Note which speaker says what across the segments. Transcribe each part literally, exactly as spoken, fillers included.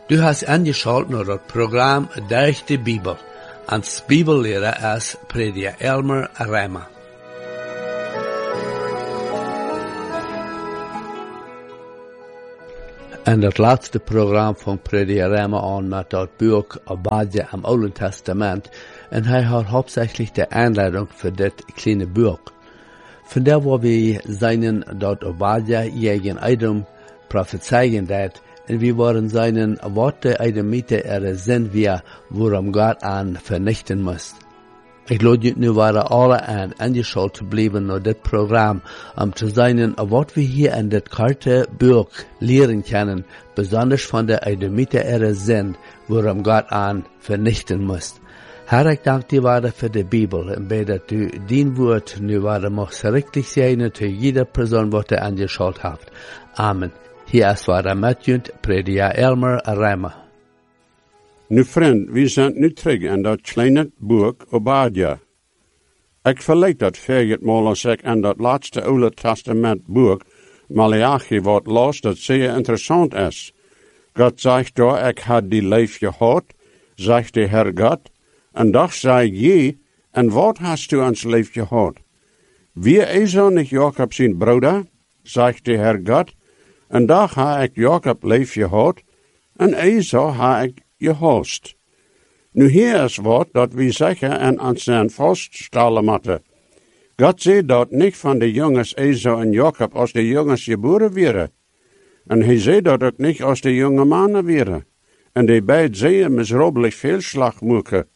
Speaker 1: Du hast angeschaut naar het programma Durch de Bibel. Als Bibellehrer is prediker Elmer Rema. En het laatste programma van prediker Rema aan met dat boek Obadja im Oude Testament. En hij had hauptsächlich de aanleiding voor dit kleine boek. Vandaar waar we zijn dat Obadja jegen Eidem prophezeien dat. En we waren seinen Worte Eidemite er sind wir, worum Gott an vernichten muss. Ich lade nu waren alle an, angeschaut zu bleiben naar dit Programm, um zu sein, wat we hier in dit karte Buch lehren können, besonders von der Eidemite er sind, worum Gott an vernichten muss. Herr, ik dank die waarde voor de Bibel, en bij dat u dien woord nu waarde mag richtig zijn, zu jeder persoon wat er angeschaut heeft. Amen. Hier is waar met junt, prediker Elmer Rema.
Speaker 2: Nu vriend, we zijn nu terug in dat kleine boek Obadja. Ik verleid dat veertigmaal als ik in dat laatste Oude Testament boek Malachi wat las dat zeer interessant is. God zegt daar, ik had die leef gehad, zegt de Heer God, en doch zei je, en wat hast du ons leef gehad? Wie Esau niet Jacob zijn broeder, zegt de Heer God, en doch ha ik Jacob leef gehad, en Esau ha ik gehost. Nu hier is wat dat we zeggen en aan zijn vaststellen moeten. God zei dat niet van de jongens Esau en Jacob als de jongens geboren werden. En hij zei dat ook niet als de jonge mannen werden. En die beiden zeiden miserabbelijk veel slag maken.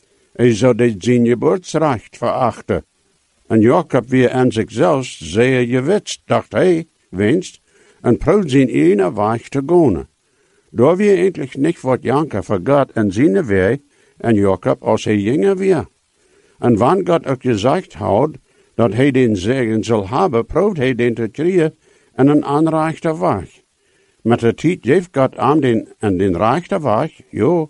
Speaker 2: Esau deed zijn geboortsrecht verachten. En Jacob weer aan zichzelf zeer gewetst, dacht hij, winst, en proud zijn ene weg te gaan. Daar weer eigenlijk niet wat janken voor God en zijn weg en Jacob als hij jonger weer. En wanneer God ook gezegd had dat hij den zegen zal hebben, proeft hij den te krijgen en een aanrechte weg. Met de tijd geeft God aan den, en den rechte weg, jo.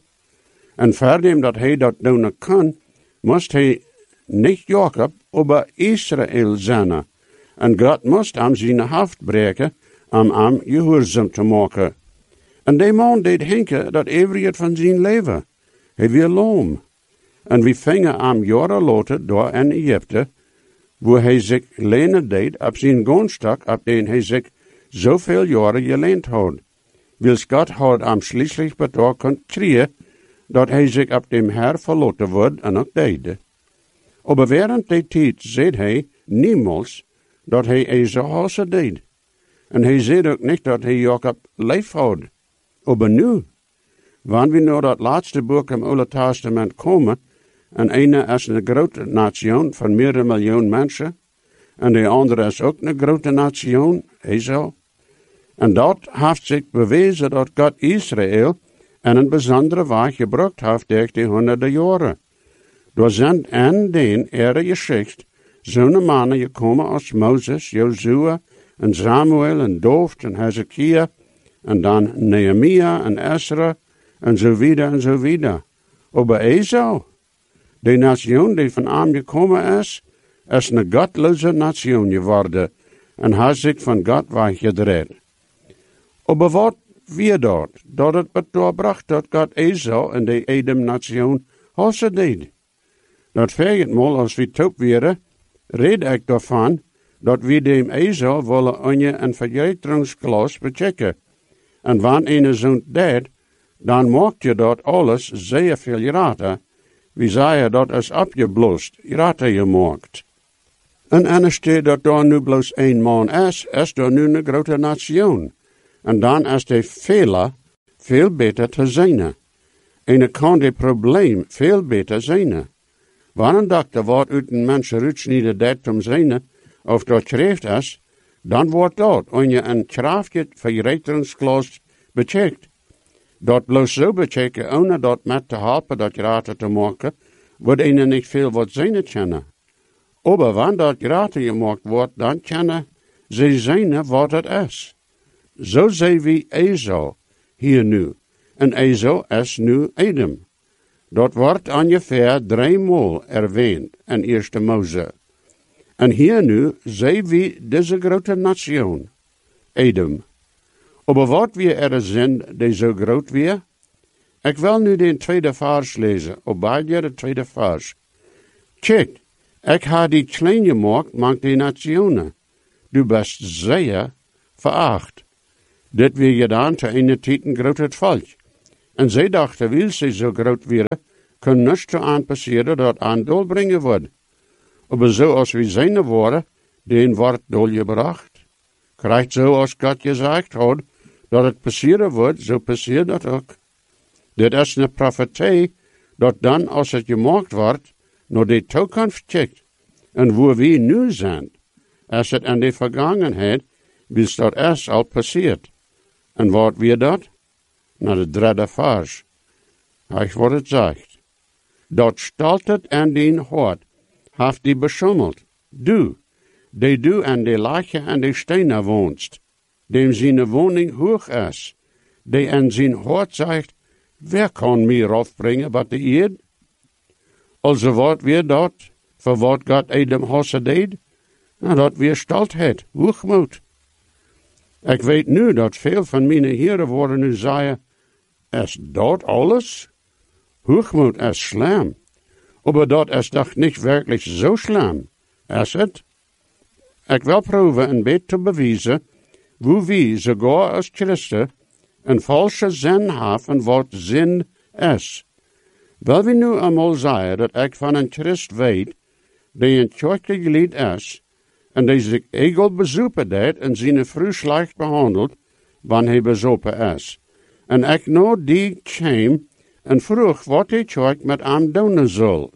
Speaker 2: En verdem dat hij dat doen kan, moest hij niet Jacob, maar Israël zijn. En God moest hem zijn hoofd breken om hem gehoorzaam te maken. En die man deed denken dat every van zijn leven. Hij weer loom. En we vingen hem jaren later door in Egypte, waar hij zich lenen deed op zijn grondstock, op den hij zich zoveel jaren geleend had. Wils God had hem schließlich betaald kon krijgen, dat hij zich op dem Herr verloten wordt en ook deed. Maar während die tijd zei hij niemals dat hij Esau hassen deed. En hij zei ook niet dat hij Jacob lief had. Maar nu, wanneer we naar dat laatste boek im Oude Testament komen, en ene is een grote nation van meerdere miljoen mensen, en de andere is ook een grote nation, Esau. En dat heeft zich bewezen dat God Israël en een bijzondere weg gebruikt heeft door die honderden jaren. Door zijn en den ere geschicht zo'n mannen gekomen als Mozes, Jozua, en Samuel, en Dooft, en Hezekiah, en dan Nehemia, en Ezra, en zo wieder, en zo wieder. Maar Esau, de nation die van hem gekomen is, is een godloze nation geworden, en heeft zich van God weggedraaid. Maar wat weer dat? Dat het bedoorbracht dat God Esau en de Edom-nation hassen deed. Dat veertigmaal als we top werden, red ik daarvan dat we dem Esau willen onje een vergetingsglas bechecken. En wanneer een zo'n deed, dan maakt je dat alles zeer veel rater. Wie zei dat is opgeblost, rater gemaakt. En anders dat daar nu bloos één man is, is er nu een grote nation. En dan is de vele veel beter te zijn. En kan de probleem veel beter zijn. Wanneer een dokter wordt uit een mens uitsnijden dat om zijn, of dat schrift is, dan wordt dat, en je een kraftje vergetingsglas becheckt. Dat bloos zo bechecken, ohne dat met te helpen dat gratis te maken, wordt een niet veel wat zijn kennen. Maar wanneer dat gratis gemaakt wordt, dan kennen ze zijn wat het is. Zo zijn we Esau hier nu. En Esau is nu Edom. Dat wordt ongeveer driemaal erwähnt in Eerste Mose. En hier nu zijn we deze grote nation, Edom. Maar wat we er zijn die zo groot weer, Ik wil nu de tweede vers lezen, Obadja de tweede vers. Kijk, ik ha die klein gemaakt, mank die nationen. Du best zeer veracht. Dit weer gedaan te een tijd een groot het volk. En zij dachten, wil ze zo groot worden, kan niets zo aan passeren dat aan doel brengen wordt. Maar zo als we zijn worden, den wordt doelgebracht. Krijgt zo als God gezegd had, dat het passeren wordt, zo passeert dat ook. Dit is een profetie, dat dan als het gemaakt wordt, naar de toekomst kijkt. En waar we nu zijn, als het in de vergangenheid, bis dat is al passeert. En wat weer dat? Naar de derde vers. Hij wat het zegt. Dat staltet en den hart, heeft die beschummeld. Du, die du en de lache en de stenen woonst, dem zijn woning hoog is, die in zijn hart zegt, wer kan meer afbrengen wat de eerd? Also wat weer dat, voor wat God Adam hasse deed? Nou, dat weer staltheid, hoogmoed. Ik weet nu dat veel van mijn heren worden nu zeggen, is dat alles? Hoogmoed is slim. Maar dat is toch niet werkelijk zo slim, is het? Ik wil proberen een beetje te bewijzen, hoe we, sogar als christen, een valse zin hebben wat zin is. Wil we nu eenmaal zeggen dat ik van een christ weet, die een kerkelijk lid is, en die zich egel bezopen deed en zijn vrouw slecht behandeld, wanneer hij bezopen is. En ik nou die kwam en vroeg wat die kerk met hem doen zal.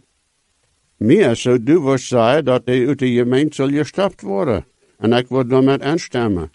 Speaker 2: Meer zou du was zeggen dat hij uit de gemeente zal gestapt worden, en ik word daarmee instemmen.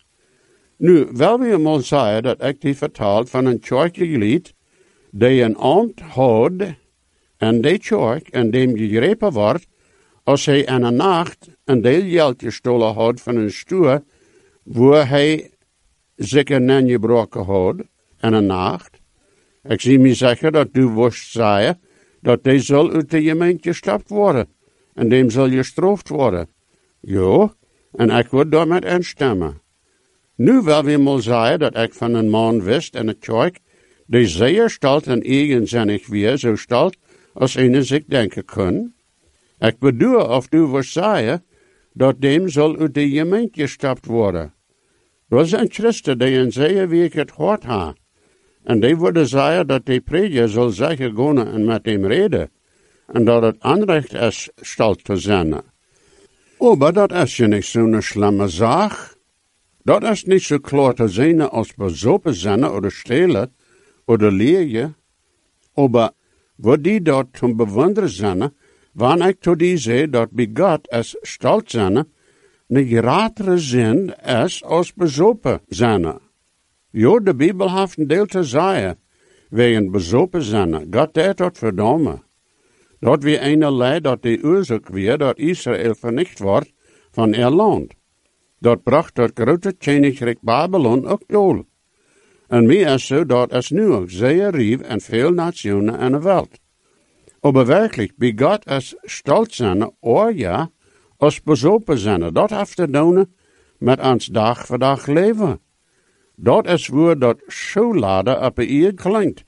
Speaker 2: Nu, wil we eenmaal zeggen dat ik die vertaal van een kerkelijk lid, die een ambt houdt, en die kerk, en dem gegrepen wordt, als hij in een nacht een deel geld gestolen had van een stoel, waar hij zich een gebroken had, in een nacht. Ik zie me zeggen dat du worst zeggen, dat die zal uit de gemeente gestapt worden, en dem zal gestraft worden. Ja, en ik word daarmee instemmen. Nu wil we mal zeggen dat ik van een man wist in het kerk, die zeer stalt en eigenzinnig weer, zo stalt, als een zich denken kan. Ik bedoel of du was zeggen, dat dem zal uit de gemeente gestapt worden. Dat zijn christen die een zeer week het hart hebben. En die worden zeggen dat de prediker zal zeggen gaan en met hem reden. En dat het aanrecht is stalt te zijn. Oh, maar dat is je niet zo'n slimme zaak. Dat is niet zo klaar te zien als bezopen zijn of stelen of leerje. Maar wat die dat te bewonderen zijn, wanneer ik tot die zei dat bij God is stalt zijn, een grotere zin is als bezopen zijn. Ja, de Bijbel heeft een deel te zeggen, wegen bezopen zijn. God deed dat verdomme. Dat weer een leid dat de oorzaak weer dat Israël vernicht wordt van ihr land. Dat bracht dat grote koninkrijk Babylon ook dood. En meer is zo dat is nu ook zeer rief en veel nationen in de wereld. Maar werkelijk, bij God is stolz zijn, oh ja, als bezopen zijn. Dat heeft te doen met ons dag voor dag leven. Dat is waar dat schoolade op de eer klinkt.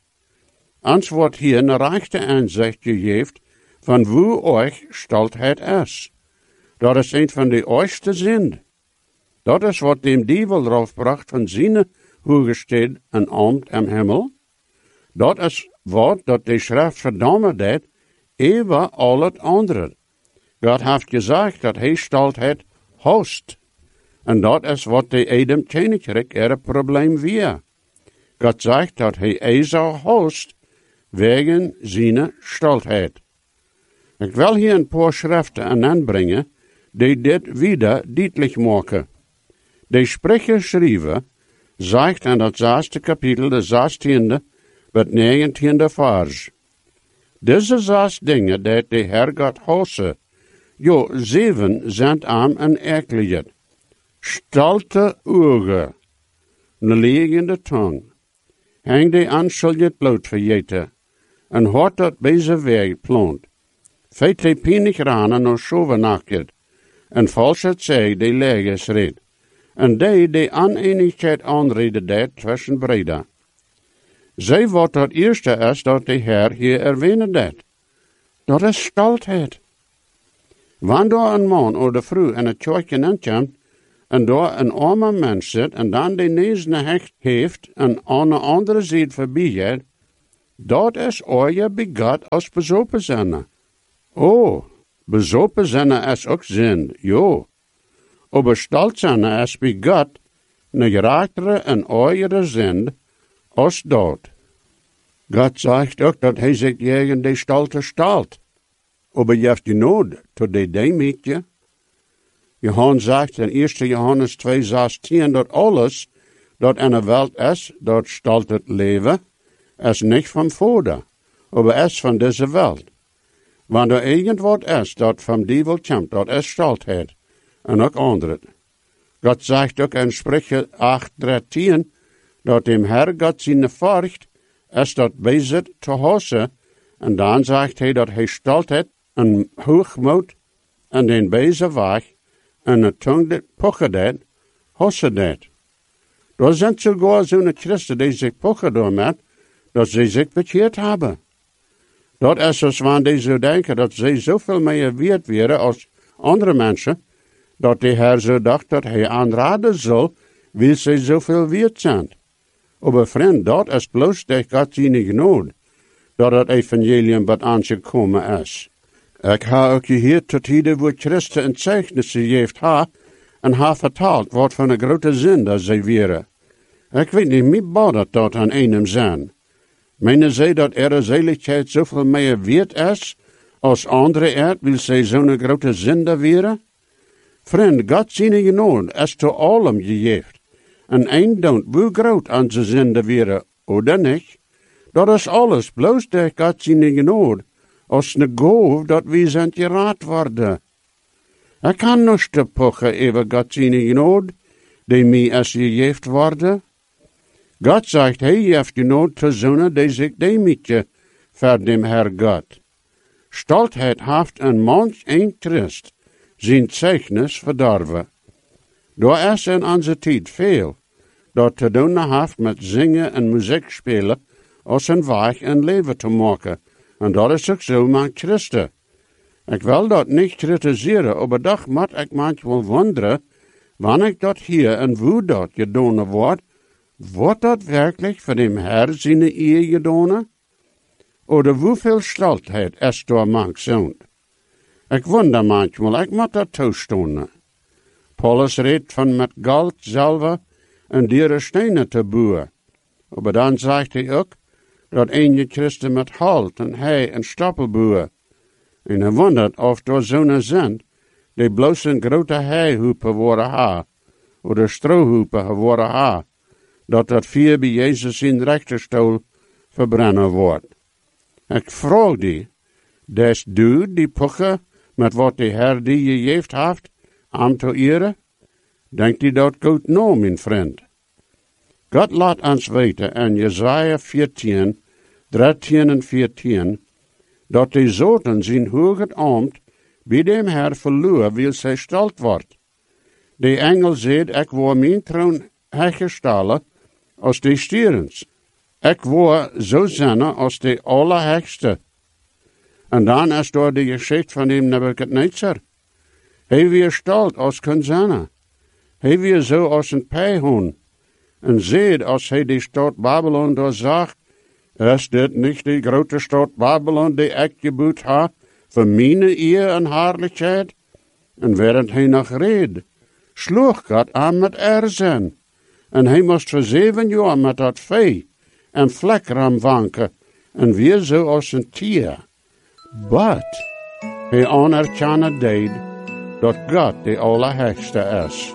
Speaker 2: Ons wordt hier een rechte aanzicht gegeven van hoe euch stoltheid is. Dat is een van de oudste zinden. Dat is wat dem duivel erop bracht van zijn hoogesteden en ambt im hemel. Dat is wat dat de schrift verdomme deed, eeuwen al het andere. God heeft gezegd dat hij stoltheid host. En dat is wat de Edem koninkrijk er probleem weer. God zegt dat hij Esau host, wegen zijn stoltheid. Ik wil hier een paar schriften aanbrengen, die dit wieder duidelijk maken. De sprecher schrijven, zegt in dat zesde kapitel, de zestiende, het negentiende vers. Deze zes dingen dat de Heer God hosse, jo, zeven zijn aan en erkelijk. Stalte ogen, een liegende tong, hang de aanschuldigd bloed vergeten, en hart dat bij weg plant. Feit de pinig ranen nog schovenakket, en vals het zij de leges reed, en die de aaneenigheid aanreden deed tussen breda. Zij wat dat eerste is dat de Heer hier erwähnen deed. Dat is stoltheid. Wanneer een man of de vrouw in het kerkje aankomt en daar een arme mens zit en dan de neus hecht heeft en aan de andere zijde voorbij gaat, dat is ooit begat als bezopen zijn. Oh, bezopen zijn is ook zin, jo. Aber stolz zijn is begat, ne graatere en ooiere zin, als dood. God zegt ook dat hij zich tegen de stolte stalt. Aber je hebt je nood tot de demetje. Johannes zegt in eerste Johannes twee zestien dat alles dat in de wereld is, dat stalt het leven, is niet van voorde, aber is van deze wereld. Wanneer er irgendwat is dat van die wereld komt, dat is stoltheid, en ook andere. God zegt ook in Sprüche acht dertien, dat dem Herr God zijn furcht is dat bezit te hossen, en dan zegt hij dat hij stoltheid en hoogmoed en den beze weg en de tong dat pochen deed, hossen deed. Er zijn sogar zo'n christen die zich pochen door met, dat ze zich bekeerd hebben. Dat is als wanneer die zo denken dat ze zoveel meer waard waren als andere mensen, dat de Heer zo dacht dat hij aanraden zal, wie ze zoveel waard zijn. Aber vriend, dat is bloos door God zijn genade, dat het evangelium wat aangekomen is. Ik ha ook gehoord tot hier wo Christen een zeichnissen heeft ha, en ha vertaald wat van een grote zin dat zij waren. Ik weet niet meer badet dat aan einem zijn. Meinen zij dat er zeligheid zoveel meer waard is, als andere er, wil zij zo'n grote zinde waren? Vriend, God zijn genade is te allem gegeven. En een don't hoe groot aan ze zinde waren, oder niet? Dat is alles, bloos door God zijn genade, als een goof dat we zijn geraad worden. Ik kan nog te pochen over God zijn genade, die mij is gegeven worden. God zegt, hij heeft genade te zonen die zich demetje voor dem Herr God. Stoltheid heeft een manch een trist, zijn zeichnis verdorven. Daar is in onze tijd veel, dat te doen heeft met zingen en muziek spelen, als een weg en leven te maken. En dat is ook zo met Christen. Ik wil dat niet kritiseren, maar toch moet ik manchmal wonderen, wanneer ik dat hier en hoe dat gedaan wordt, wordt dat werkelijk voor dem Herr zijn eer gedaan? Oder hoeveel stoltheid is door manch zo'n? Ik wonder manchmal, ik moet dat toestaan. Paulus redt van met goud, zilver en dieren stenen te boeren. Maar dan zegt hij ook, dat een Christen met hout en hei en stoppel boeren. En hij wondert of door zo'n zijn, die bloos een grote heihoepen worden ha, of strohoepen worden ha, dat dat vier bij Jezus in rechterstoel verbrennen wordt. Ik vraag die, des du die pochen met wat de Heer die je geeft heeft, aan te eren? Denkt die dat goed nou, mijn vriend? God laat ons weten in Jesaja veertien, dertien en veertien, dat de zoten zijn hoge ambt bij dem Herr verloren wil zij stelt wordt. De engel zegt, ik word mijn troon hergestellen als de stierens. Ik word zo zijn als de allerhegste. En dan is door de geschichte van hem Nebuchadnezzar. Hij weer stelt als kan zijn. Hij weer zo als een pijhoen. En ziet als hij die stad Babylon doorzag, is dit niet de grote stad Babylon die ik gebouwd ha, voor mijn eer en heerlijkheid? En während hij nog reed, sloeg God aan met erzijn. En hij moest voor zeven jaar met dat vee en vlekram wanken, en weer zo als een tier. But hij anerkende deed dat God de Allerhegste is.